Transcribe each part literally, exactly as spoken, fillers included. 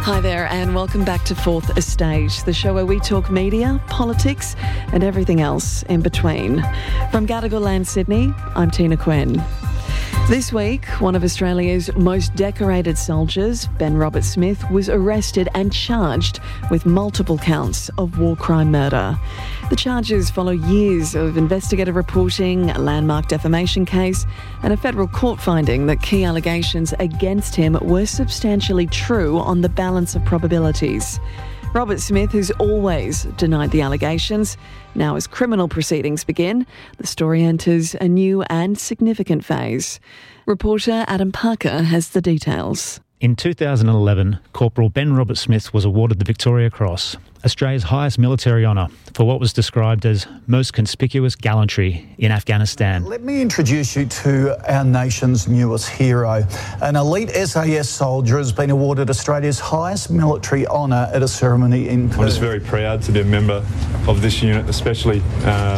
Hi there and welcome back to Fourth Estate, the show where we talk media, politics and everything else in between. From Gadigal Land, Sydney, I'm Tina Quinn. This week, one of Australia's most decorated soldiers, Ben Roberts-Smith, was arrested and charged with multiple counts of war crime murder. The charges follow years of investigative reporting, a landmark defamation case, and a federal court finding that key allegations against him were substantially true on the balance of probabilities. Roberts-Smith has always denied the allegations. Now, as criminal proceedings begin, the story enters a new and significant phase. Reporter Adam Parker has the details. In two thousand eleven, Corporal Ben Roberts-Smith was awarded the Victoria Cross, Australia's highest military honour, for what was described as most conspicuous gallantry in Afghanistan. Let me introduce you to our nation's newest hero. An elite S A S soldier has been awarded Australia's highest military honour at a ceremony in Perth. I'm just very proud to be a member of this unit, especially um,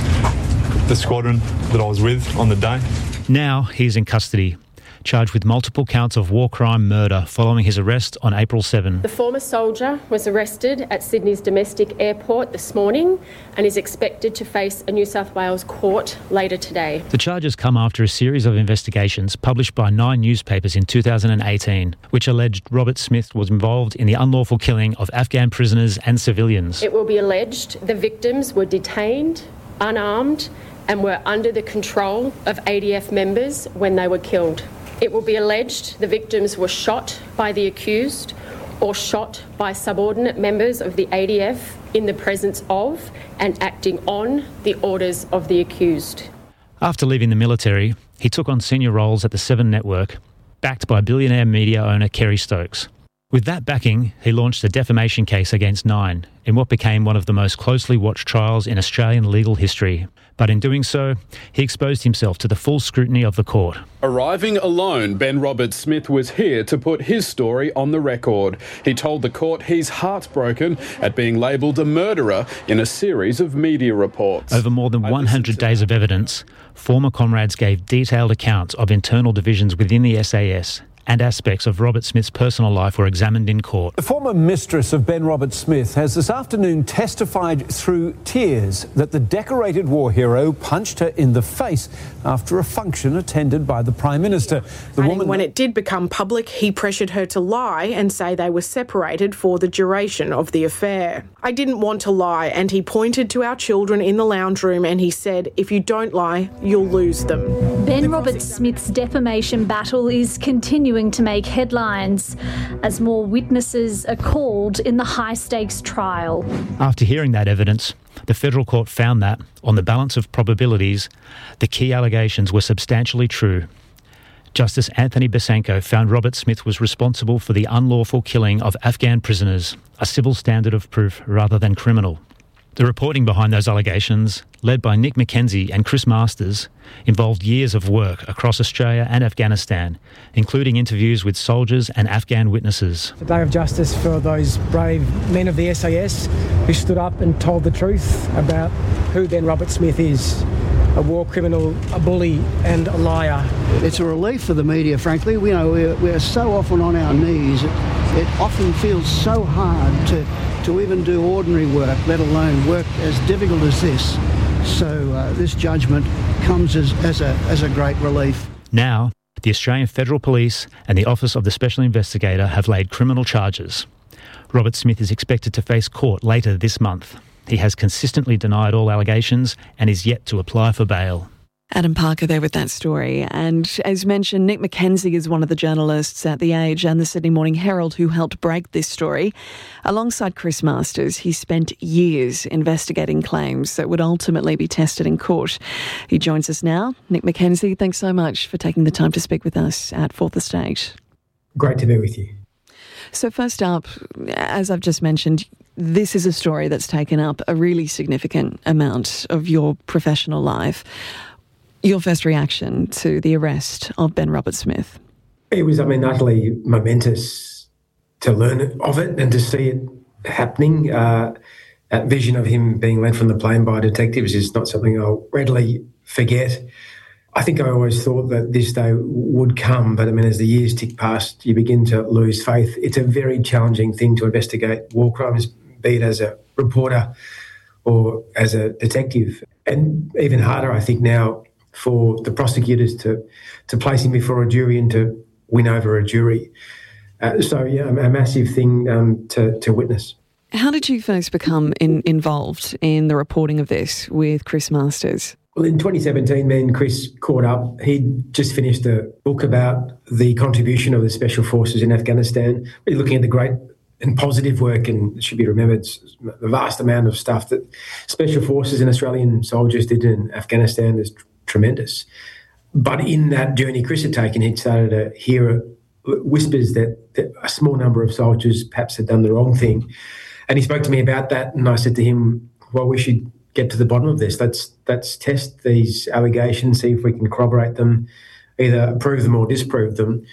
the squadron that I was with on the day. Now he's in custody, charged with multiple counts of war crime murder following his arrest on April seventh. The former soldier was arrested at Sydney's domestic airport this morning and is expected to face a New South Wales court later today. The charges come after a series of investigations published by nine newspapers in two thousand eighteen, which alleged Roberts-Smith was involved in the unlawful killing of Afghan prisoners and civilians. It will be alleged the victims were detained, unarmed, and were under the control of A D F members when they were killed. It will be alleged the victims were shot by the accused or shot by subordinate members of the A D F in the presence of and acting on the orders of the accused. After leaving the military, he took on senior roles at the Seven Network, backed by billionaire media owner Kerry Stokes. With that backing, he launched a defamation case against Nine in what became one of the most closely watched trials in Australian legal history. But in doing so, he exposed himself to the full scrutiny of the court. Arriving alone, Ben Roberts-Smith was here to put his story on the record. He told the court he's heartbroken at being labelled a murderer in a series of media reports. Over more than one hundred days of evidence, former comrades gave detailed accounts of internal divisions within the S A S, and aspects of Roberts-Smith's personal life were examined in court. The former mistress of Ben Roberts-Smith has this afternoon testified through tears that the decorated war hero punched her in the face after a function attended by the Prime Minister. The and woman when it did become public, he pressured her to lie and say they were separated for the duration of the affair. I didn't want to lie, and he pointed to our children in the lounge room and he said, if you don't lie, you'll lose them. Ben Roberts-Smith's defamation battle is continuing to make headlines as more witnesses are called in the high-stakes trial. After hearing that evidence, the federal court found that, on the balance of probabilities, the key allegations were substantially true. Justice Anthony Besanko found Roberts-Smith was responsible for the unlawful killing of Afghan prisoners, a civil standard of proof rather than criminal. The reporting behind those allegations, led by Nick McKenzie and Chris Masters, involved years of work across Australia and Afghanistan, including interviews with soldiers and Afghan witnesses. The day of justice for those brave men of the S A S who stood up and told the truth about who Ben Roberts-Smith is. A war criminal, a bully and a liar. It's a relief for the media, frankly. We, you know, we're, we're so often on our knees. It, it often feels so hard to, to even do ordinary work, let alone work as difficult as this. So uh, this judgment comes as, as, a, as a great relief. Now, the Australian Federal Police and the Office of the Special Investigator have laid criminal charges. Roberts-Smith is expected to face court later this month. He has consistently denied all allegations and is yet to apply for bail. Adam Parker there with that story. And as mentioned, Nick McKenzie is one of the journalists at The Age and the Sydney Morning Herald who helped break this story. Alongside Chris Masters, he spent years investigating claims that would ultimately be tested in court. He joins us now. Nick McKenzie, thanks so much for taking the time to speak with us at Fourth Estate. Great to be with you. So first up, as I've just mentioned, this is a story that's taken up a really significant amount of your professional life. Your first reaction to the arrest of Ben Roberts-Smith? It was, I mean, utterly momentous to learn of it and to see it happening. Uh, that vision of him being led from the plane by detectives is not something I'll readily forget. I think I always thought that this day would come, but I mean, as the years tick past, you begin to lose faith. It's a very challenging thing to investigate war crimes, be it as a reporter or as a detective. And even harder, I think, now for the prosecutors to, to place him before a jury and to win over a jury. Uh, so, yeah, a massive thing um, to, to witness. How did you first become in, involved in the reporting of this with Chris Masters? Well, in twenty seventeen, me and Chris caught up. He'd just finished a book about the contribution of the Special Forces in Afghanistan, really looking at the great and positive work, and it should be remembered, the vast amount of stuff that Special Forces and Australian soldiers did in Afghanistan is tr- tremendous. But in that journey Chris had taken, he'd started to hear whispers that, that a small number of soldiers perhaps had done the wrong thing. And he spoke to me about that, and I said to him, well, we should get to the bottom of this. Let's let's test these allegations, see if we can corroborate them, either prove them or disprove them,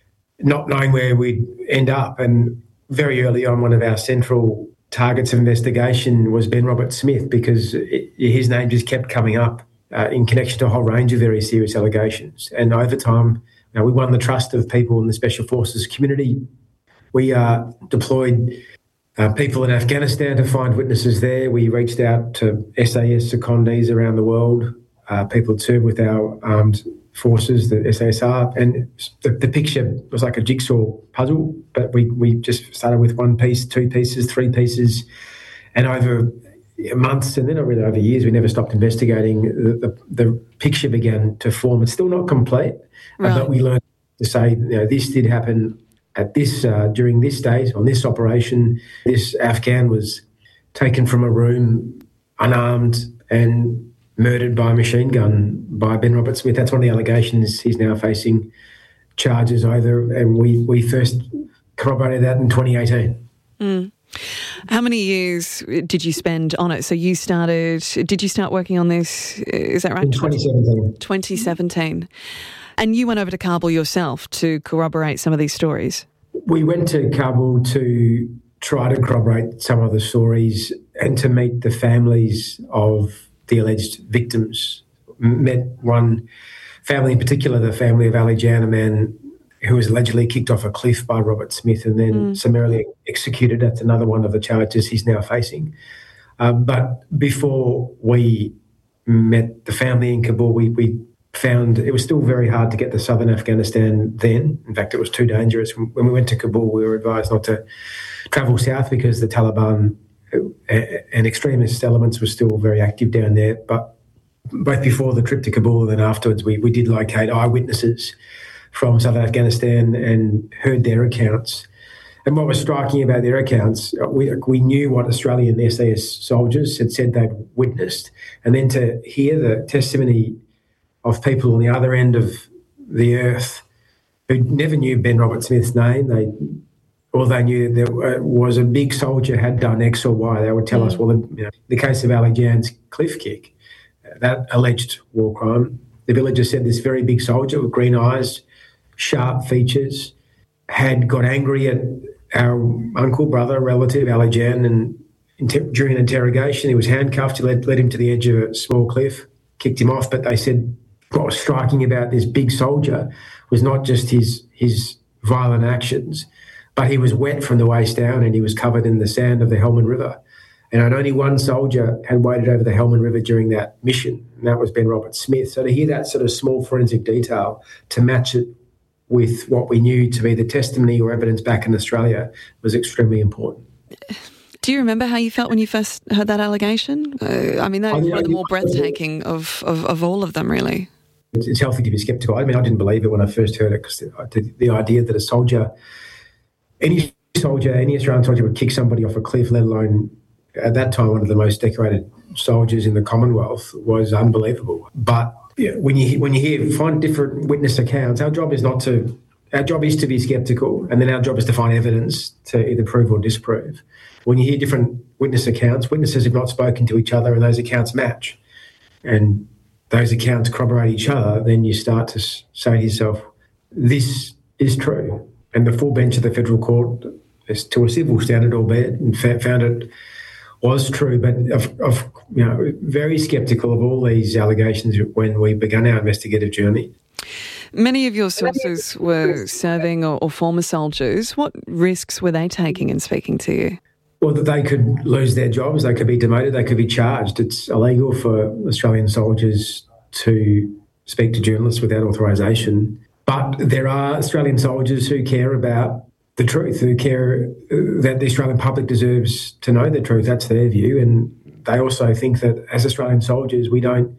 not knowing where we'd end up. And very early on, one of our central targets of investigation was Ben Roberts-Smith, because it, his name just kept coming up uh, in connection to a whole range of very serious allegations. And over time, you know, we won the trust of people in the Special Forces community. We uh, deployed Uh, people in Afghanistan to find witnesses there. We reached out to S A S secondees around the world, uh, people too with our armed forces, the S A S R, and the, the picture was like a jigsaw puzzle, but we, we just started with one piece, two pieces, three pieces, and over months, and then really over years, we never stopped investigating. The, the, the picture began to form. It's still not complete, right. uh, but we learned to say, you know, this did happen at this, uh, during this date, on this operation. This Afghan was taken from a room, unarmed, and murdered by a machine gun by Ben Roberts-Smith. That's one of the allegations he's now facing charges over, and we, we first corroborated that in twenty eighteen. Mm. How many years did you spend on it? So you started, did you start working on this, is that right? In twenty seventeen. twenty seventeen. And you went over to Kabul yourself to corroborate some of these stories? We went to Kabul to try to corroborate some of the stories and to meet the families of the alleged victims. Met one family in particular, the family of Ali Jan, a man who was allegedly kicked off a cliff by Roberts-Smith and then mm. summarily executed. That's another one of the charges he's now facing. Uh, but before we met the family in Kabul, we, we found it was still very hard to get to southern Afghanistan then. In fact, it was too dangerous. When we went to Kabul, we were advised not to travel south because the Taliban and extremist elements were still very active down there. But both before the trip to Kabul and then afterwards, we, we did locate eyewitnesses from southern Afghanistan and heard their accounts. And what was striking about their accounts, we, we knew what Australian S A S soldiers had said they'd witnessed. And then to hear the testimony of people on the other end of the earth who never knew Ben Roberts-Smith's name, they all they knew there was a big soldier had done X or Y. They would tell mm. us, well, in you know, the case of Ali Jan's cliff kick, that alleged war crime, the villagers said this very big soldier with green eyes, sharp features, had got angry at our uncle, brother, relative, Ali Jan, and inter- during an interrogation, he was handcuffed. He led, led him to the edge of a small cliff, kicked him off, but they said what was striking about this big soldier was not just his his violent actions, but he was wet from the waist down and he was covered in the sand of the Helmand River. And only one soldier had waded over the Helmand River during that mission, and that was Ben Roberts-Smith. So to hear that sort of small forensic detail, to match it with what we knew to be the testimony or evidence back in Australia was extremely important. Do you remember how you felt when you first heard that allegation? Uh, I mean, that was one of the more breathtaking of, of, of all of them, really. It's, it's healthy to be sceptical. I mean, I didn't believe it when I first heard it, because the, the idea that a soldier, any soldier, any Australian soldier would kick somebody off a cliff, let alone at that time one of the most decorated soldiers in the Commonwealth, was unbelievable. But yeah, when you when you hear find different witness accounts, our job is not to our job is to be sceptical, and then our job is to find evidence to either prove or disprove. When you hear different witness accounts, witnesses have not spoken to each other, and those accounts match, and those accounts corroborate each other, then you start to say to yourself, "This is true." And the full bench of the federal court, to a civil standard, albeit, and found it was true, but of, of you know, very sceptical of all these allegations when we began our investigative journey. Many of your sources were serving or, or former soldiers. What risks were they taking in speaking to you? Well, that they could lose their jobs, they could be demoted, they could be charged. It's illegal for Australian soldiers to speak to journalists without authorisation. But there are Australian soldiers who care about the truth, who care that the Australian public deserves to know the truth. That's their view. And they also think that as Australian soldiers, we don't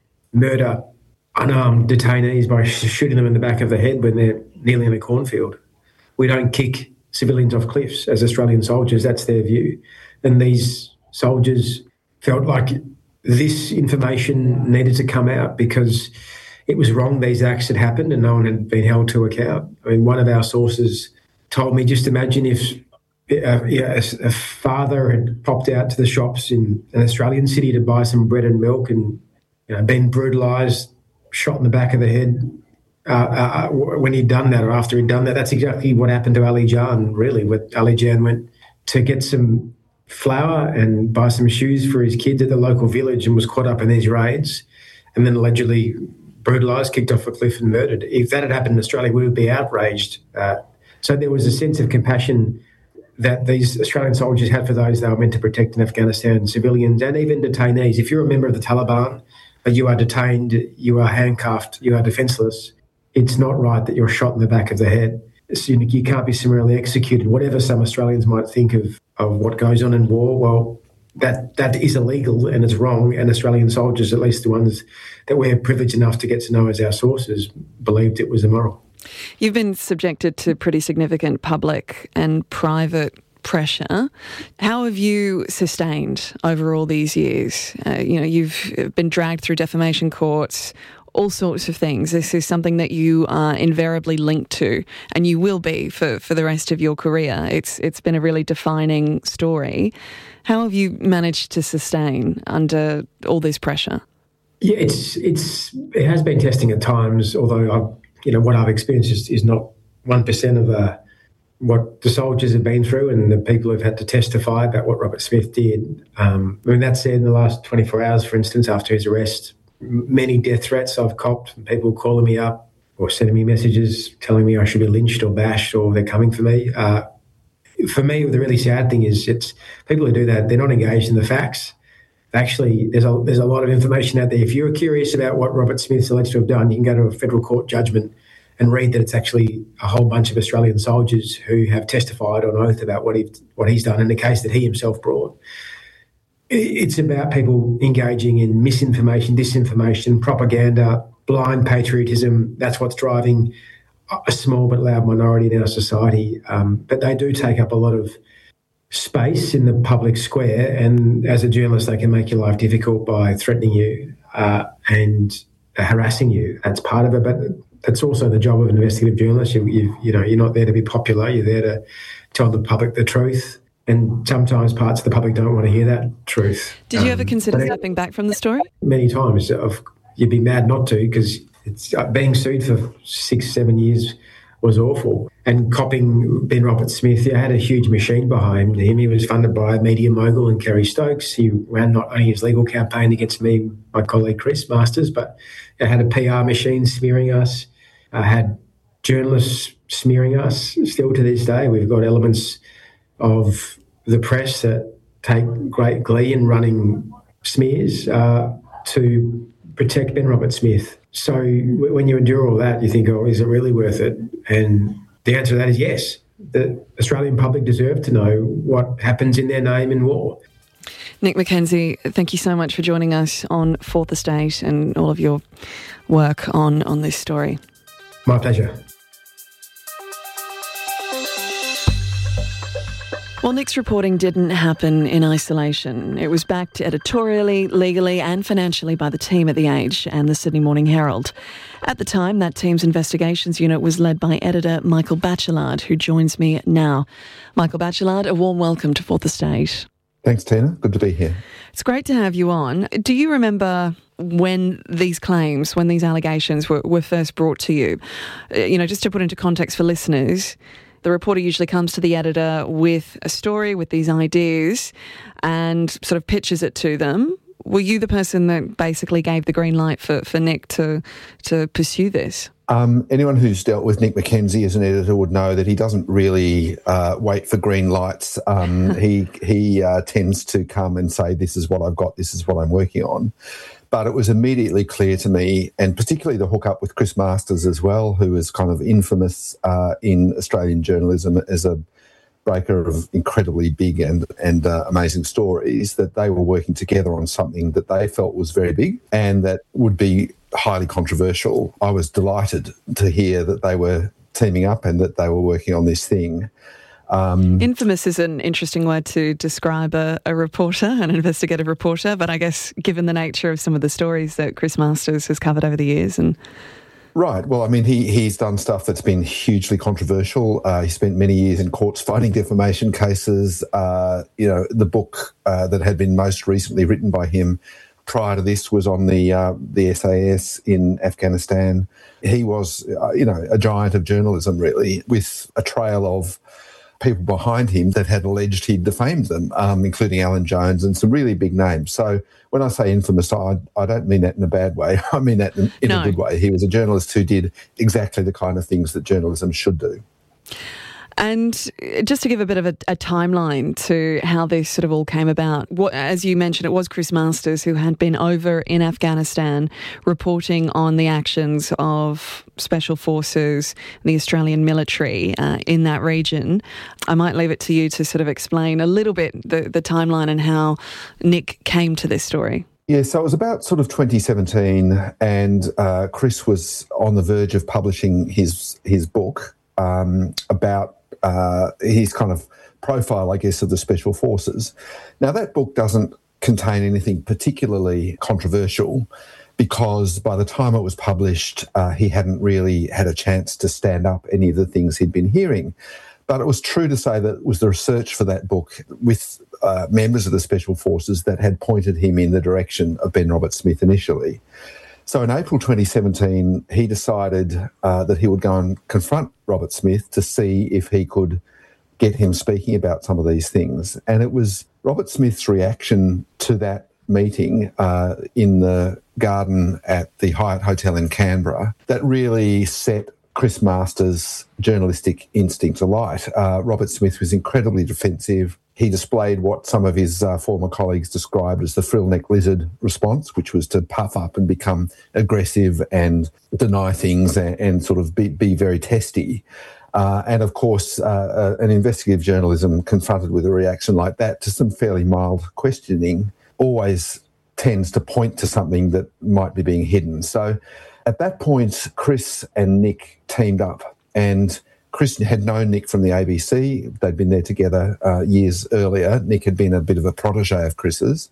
murder unarmed detainees by shooting them in the back of the head when they're nearly in a cornfield. We don't kick civilians off cliffs as Australian soldiers. That's their view. And these soldiers felt like this information needed to come out because it was wrong these acts had happened and no one had been held to account. I mean, one of our sources told me, just imagine if a, a, a father had popped out to the shops in an Australian city to buy some bread and milk and, you know, been brutalised, shot in the back of the head uh, uh, when he'd done that or after he'd done that. That's exactly what happened to Ali Jan, really. When Ali Jan went to get some flour and buy some shoes for his kids at the local village and was caught up in these raids and then allegedly brutalised, kicked off a cliff and murdered. If that had happened in Australia, we would be outraged. Uh, so there was a sense of compassion that these Australian soldiers had for those they were meant to protect in Afghanistan, civilians and even detainees. If you're a member of the Taliban, but you are detained, you are handcuffed, you are defenceless, it's not right that you're shot in the back of the head. So you can't be summarily executed. Whatever some Australians might think of, of what goes on in war, well, that that is illegal and it's wrong, and Australian soldiers, at least the ones that we're privileged enough to get to know as our sources, believed it was immoral. You've been subjected to pretty significant public and private pressure. How have you sustained over all these years? Uh, you know, you've been dragged through defamation courts, all sorts of things. This is something that you are invariably linked to, and you will be for, for the rest of your career. It's it's been a really defining story. How have you managed to sustain under all this pressure? Yeah, it's it's it has been testing at times. Although I, you know, what I've experienced is, is not one percent of uh, what the soldiers have been through and the people who've had to testify about what Robert Smith did. Um, I mean, that said, in the last twenty-four hours, for instance, after his arrest, many death threats I've copped, and people calling me up or sending me messages telling me I should be lynched or bashed or they're coming for me. Uh, for me, the really sad thing is it's people who do that, they're not engaged in the facts. Actually, there's a, there's a lot of information out there. If you're curious about what Robert Smith's alleged to have done, you can go to a federal court judgment and read that it's actually a whole bunch of Australian soldiers who have testified on oath about what, he, what he's done in the case that he himself brought. It's about people engaging in misinformation, disinformation, propaganda, blind patriotism. That's what's driving a small but loud minority in our society. Um, but they do take up a lot of space in the public square, and as a journalist, they can make your life difficult by threatening you uh, and harassing you. That's part of it, but that's also the job of an investigative journalist. You, you, you know, you're not there to be popular. You're there to tell the public the truth. And sometimes parts of the public don't want to hear that truth. Did you ever um, consider stepping back from the story? Many times. Of, you'd be mad not to, because it's uh, being sued for six, seven years was awful. And copping Ben Robert Smith, he had a huge machine behind him. He was funded by a media mogul and Kerry Stokes. He ran not only his legal campaign against me, my colleague Chris Masters, but it had a P R machine smearing us. I had journalists smearing us. Still to this day, we've got elements of the press that take great glee in running smears uh, to protect Ben Robert Smith. So when you endure all that, you think, oh, is it really worth it? And the answer to that is yes. The Australian public deserve to know what happens in their name in war. Nick McKenzie, thank you so much for joining us on Fourth Estate and all of your work on, on this story. My pleasure. Well, Nick's reporting didn't happen in isolation. It was backed editorially, legally and financially by the team at The Age and the Sydney Morning Herald. At the time, that team's investigations unit was led by editor Michael Batchelard, who joins me now. Michael Batchelard, a warm welcome to Fourth Estate. Thanks, Tina. Good to be here. It's great to have you on. Do you remember when these claims, when these allegations were, were first brought to you? Uh, you know, just to put into context for listeners, the reporter usually comes to the editor with a story, with these ideas, and sort of pitches it to them. Were you the person that basically gave the green light for, for Nick to to pursue this? Um, anyone who's dealt with Nick McKenzie as an editor would know that he doesn't really uh, wait for green lights. Um, he he uh, tends to come and say, this is what I've got, this is what I'm working on. But it was immediately clear to me, and particularly the hook-up with Chris Masters as well, who is kind of infamous uh, in Australian journalism as a breaker of incredibly big and, and uh, amazing stories, that they were working together on something that they felt was very big and that would be highly controversial. I was delighted to hear that they were teaming up and that they were working on this thing. Um, Infamous is an interesting word to describe a, a reporter, an investigative reporter, but I guess given the nature of some of the stories that Chris Masters has covered over the years and... Right. Well, I mean, he he's done stuff that's been hugely controversial. Uh, he spent many years in courts fighting defamation cases. Uh, you know, the book uh, that had been most recently written by him prior to this was on the uh, the S A S in Afghanistan. He was, uh, you know, a giant of journalism, really, with a trail of people behind him that had alleged he'd defamed them, um, including Alan Jones and some really big names. So when I say infamous, I, I don't mean that in a bad way. I mean that in, in no. a good way. He was a journalist who did exactly the kind of things that journalism should do. And just to give a bit of a, a timeline to how this sort of all came about, what, as you mentioned, it was Chris Masters who had been over in Afghanistan reporting on the actions of special forces and the Australian military uh, in that region. I might leave it to you to sort of explain a little bit the, the timeline and how Nick came to this story. Yeah, so it was about sort of twenty seventeen, and uh, Chris was on the verge of publishing his his book um, about Uh, his kind of profile, I guess, of the Special Forces. Now, that book doesn't contain anything particularly controversial because by the time it was published, uh, he hadn't really had a chance to stand up any of the things he'd been hearing. But it was true to say that it was the research for that book with uh, members of the Special Forces that had pointed him in the direction of Ben Roberts-Smith initially. So in April twenty seventeen, he decided uh, that he would go and confront Roberts-Smith to see if he could get him speaking about some of these things. And it was Roberts-Smith's reaction to that meeting uh, in the garden at the Hyatt Hotel in Canberra that really set Chris Masters' journalistic instincts alight. Uh, Roberts-Smith was incredibly defensive. He displayed what some of his uh, former colleagues described as the frill-neck lizard response, which was to puff up and become aggressive and deny things and, and sort of be, be very testy. Uh, and, of course, uh, uh, an investigative journalism confronted with a reaction like that to some fairly mild questioning always tends to point to something that might be being hidden. So at that point, Chris and Nick teamed up, and Chris had known Nick from the A B C. They'd been there together uh, years earlier. Nick had been a bit of a protege of Chris's.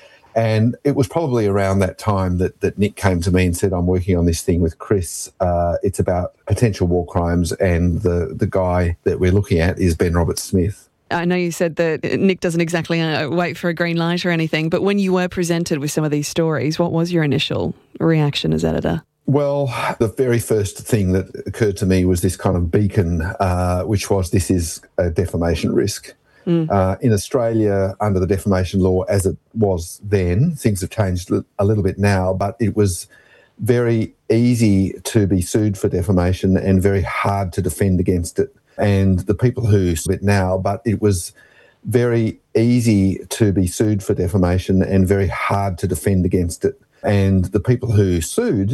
And it was probably around that time that, that Nick came to me and said, I'm working on this thing with Chris. Uh, it's about potential war crimes, and the, the guy that we're looking at is Ben Roberts-Smith. I know you said that Nick doesn't exactly uh, wait for a green light or anything, but when you were presented with some of these stories, what was your initial reaction as editor? Well, the very first thing that occurred to me was this kind of beacon, uh, which was this is a defamation risk. Mm. Uh, in Australia, under the defamation law as it was then, things have changed a little bit now, but it was very easy to be sued for defamation and very hard to defend against it. And the people who sue it now, but it was very easy to be sued for defamation and very hard to defend against it. And the people who sued